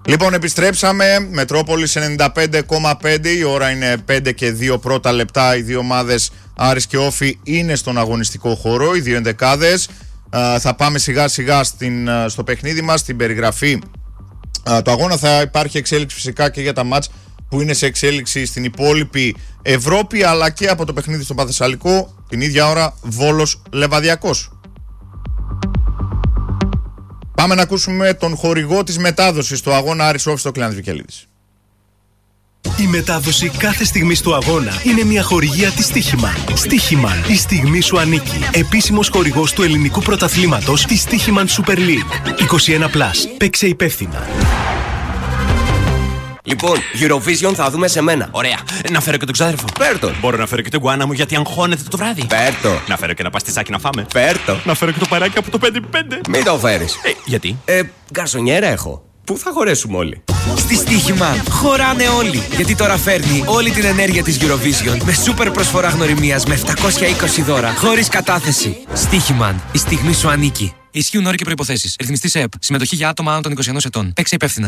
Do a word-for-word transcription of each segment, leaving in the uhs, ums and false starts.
Λοιπόν, επιστρέψαμε. Μετρόπολης ενενήντα πέντε κόμμα πέντε. Η ώρα είναι πέντε και δύο πρώτα λεπτά. Οι δύο ομάδες Άρης και Όφη είναι στον αγωνιστικό χώρο. Οι δύο ενδεκάδες. Uh, θα πάμε σιγά σιγά στην, uh, στο παιχνίδι μας, στην περιγραφή uh, του αγώνα. Θα υπάρχει εξέλιξη φυσικά και για τα μάτς που είναι σε εξέλιξη στην υπόλοιπη Ευρώπη, αλλά και από το παιχνίδι στο Πανθεσσαλικό την ίδια ώρα Βόλος Λεβαδιακός. Πάμε να ακούσουμε τον χορηγό της μετάδοσης του αγώνα Άρης Όφη στο Κλεάνθης Βικελίδης. Η μετάδοση κάθε στιγμής του αγώνα είναι μια χορηγία της Στίχημαν. Στίχημαν, η στιγμή σου ανήκει. Επίσημος χορηγός του ελληνικού πρωταθλήματος της Στίχημαν Super League. είκοσι ένα συν. Παίξε υπεύθυνα. Λοιπόν, Eurovision θα δούμε σε μένα. Ωραία. Να φέρω και τον ξάδερφο. Φέρτο. Μπορώ να φέρω και τον γουάνα μου γιατί αγχώνεται το βράδυ. Φέρτο. Να φέρω και ένα παστισάκι να φάμε. Φέρτο. Να φέρω και το παράκι από το πέντε πέντε. Μην το φέρεις. Ε, γιατί? Ε, γκαρσονιέρα έχω. Πού θα χωρέσουμε όλοι? Στη Στίχημαν χωράνε όλοι. Γιατί τώρα φέρνει όλη την ενέργεια της Eurovision με σούπερ προσφορά γνωριμίας με επτακόσια είκοσι δώρα χωρίς κατάθεση. Στίχημαν, η στιγμή σου ανήκει. Ισχύουν όροι και προϋποθέσεις. Ρυθμιστή σε ΕΠ. Συμμετοχή για άτομα άνω των είκοσι ενός ετών. Παίξε υπεύθυνα.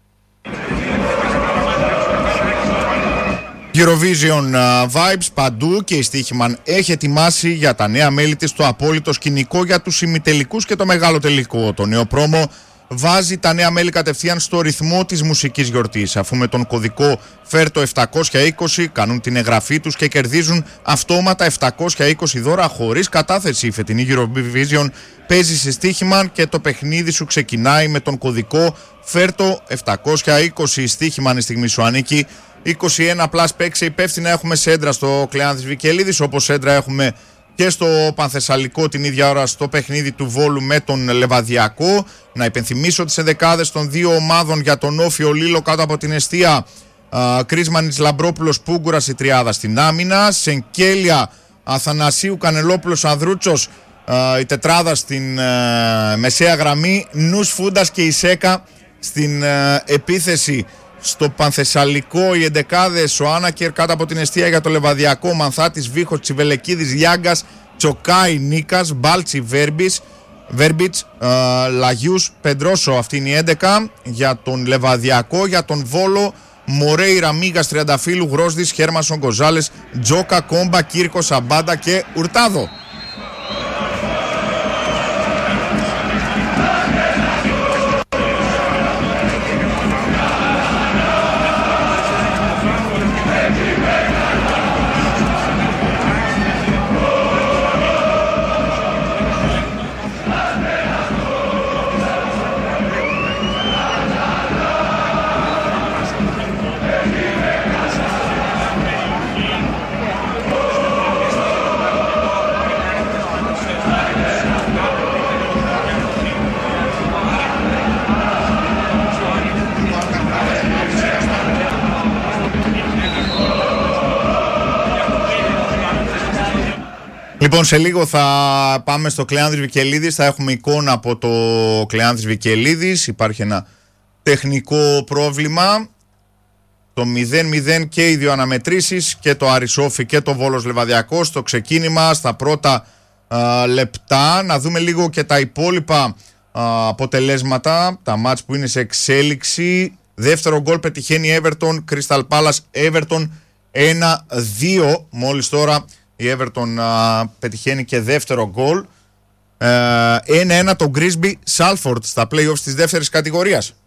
Eurovision uh, vibes παντού και η Στίχημαν έχει ετοιμάσει για τα νέα μέλη της το απόλυτο σκηνικό για τους ημιτελικούς και το μεγάλο τελικό. Το νέο πρόμο βάζει τα νέα μέλη κατευθείαν στο ρυθμό της μουσικής γιορτής, αφού με τον κωδικό Φέρτο επτακόσια είκοσι κάνουν την εγγραφή τους και κερδίζουν αυτόματα επτακόσια είκοσι δώρα χωρίς κατάθεση. Η φετινή Eurovision παίζει σε Στίχημαν και το παιχνίδι σου ξεκινάει με τον κωδικό Φέρτο επτακόσια είκοσι. Η Στίχημαν, η στιγμή σου ανήκει. είκοσι ένα πλας παίξε υπεύθυνα. Έχουμε σέντρα στο Κλεάνθης Βικελίδης, όπως σέντρα έχουμε και στο Πανθεσσαλικό την ίδια ώρα στο παιχνίδι του Βόλου με τον Λεβαδιακό. Να υπενθυμίσω τις ενδεκάδες των δύο ομάδων για τον Όφιο Λίλο κάτω από την εστία. Κρίσμανιτς, Λαμπρόπουλος, Πούγκουρας η τριάδα στην άμυνα. Σενκέλια, Αθανασίου, Κανελόπουλος, Ανδρούτσος η τετράδα στην α, μεσαία γραμμή. Νους, Φούντας και Ισέκα στην α, επίθεση. Στο Πανθεσσαλικό οι εντεκάδες, ο Άνακερ κάτω από την εστία για το Λεβαδιακό, Μανθάτης, Βίχος, Τσιβελεκίδης, Λιάγκας, Τσοκάη, Νίκας, Μπάλτσι, Βέρμπιτς, Βέρμπιτς, ε, Λαγιούς, Πεντρόσο. Αυτή είναι η έντεκα για τον Λεβαδιακό. Για τον Βόλο, Μορέιρα, Μίγας, Τριανταφύλου, Γρόσδης, Χέρμασον, Γκοζάλες, Τζόκα, Κόμπα, Κύρκο, Σαμπάντα και Ουρτάδο. Λοιπόν, σε λίγο θα πάμε στο Κλεάνθης Βικελίδης. Θα έχουμε εικόνα από το Κλεάνθης Βικελίδης. Υπάρχει ένα τεχνικό πρόβλημα. Το μηδέν μηδέν και οι δύο αναμετρήσεις, και το Άρης Όφη και το Βόλος Λεβαδιακός στο ξεκίνημα στα πρώτα α, λεπτά. Να δούμε λίγο και τα υπόλοιπα α, αποτελέσματα. Τα μάτς που είναι σε εξέλιξη. Δεύτερο γκολ πετυχαίνει η Everton, Crystal Palace Everton ένα δύο. Μόλις τώρα η Everton α, πετυχαίνει και δεύτερο γκολ. ένα ένα το Grimsby Salford στα play-offs της δεύτερης κατηγορίας.